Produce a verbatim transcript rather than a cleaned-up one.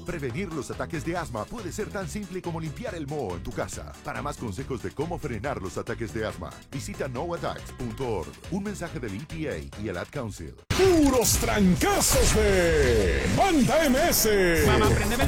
Prevenir los ataques de asma puede ser tan simple como limpiar el moho en tu casa. Para más consejos de cómo frenar los ataques de asma, visita no attacks punto org. Un mensaje del E P A y el Ad Council. Puros trancazos de Banda M S. Mamá, préndeme